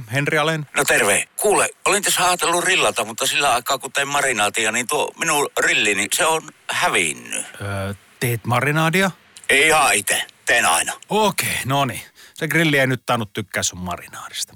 Henri Alen. No terve. Kuule, olin tässä ajatellut rillata, mutta sillä aikaa kun tein marinaatia, niin tuo minun rillini, se on hävinnyt. Teet marinaadia? Ihan itse. Teen aina. Okei, no niin. Se grilli ei nyt tainnut tykkää sun marinaadista.